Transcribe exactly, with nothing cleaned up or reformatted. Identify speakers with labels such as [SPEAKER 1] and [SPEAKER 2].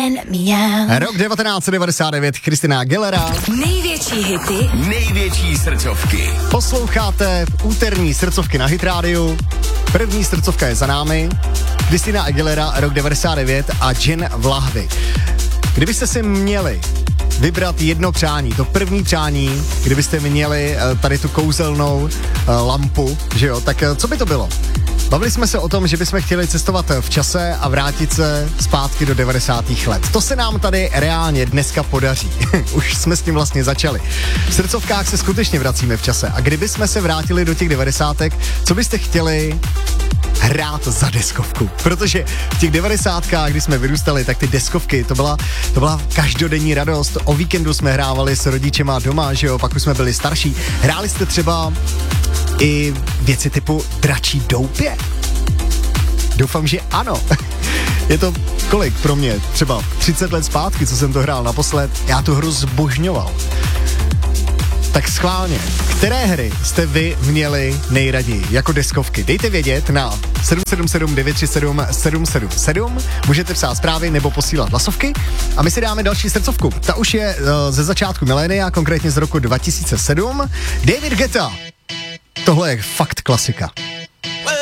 [SPEAKER 1] Rok devatenáct set devadesát devět, Christina Aguilera.
[SPEAKER 2] Největší hity,
[SPEAKER 3] největší srdcovky.
[SPEAKER 1] Posloucháte úterní srdcovky na Hit rádiu. První srdcovka je za námi. Christina Aguilera, rok devadesát devět a Jen v lahvi. Kdybyste si měli vybrat jedno přání, to první přání, kdybyste měli tady tu kouzelnou lampu, že jo, tak co by to bylo? Bavili jsme se o tom, že bychom chtěli cestovat v čase a vrátit se zpátky do devadesátých let. To se nám tady reálně dneska podaří. Už jsme s tím vlastně začali. V srdcovkách se skutečně vracíme v čase. A kdyby jsme se vrátili do těch devadesátek, co byste chtěli hrát za deskovku? Protože v těch devadesátkách, kdy jsme vyrůstali, tak ty deskovky, to byla, to byla každodenní radost. O víkendu jsme hrávali s rodičema doma, že jo, pak už jsme byli starší. Hráli jste třeba i věci typu dračí doupě? Doufám, že ano. Je to kolik pro mě? Třeba třicet let zpátky, co jsem to hrál naposled. Já tu hru zbožňoval. Tak schválně, které hry jste vy měli nejraději jako deskovky? Dejte vědět na sedm sedm sedm devět tři sedm sedm sedm sedm, můžete psát zprávy nebo posílat hlasovky a my si dáme další srdcovku. Ta už je uh, ze začátku milénia, konkrétně z roku dva tisíce sedm. David Guetta. Tohle je fakt klasika.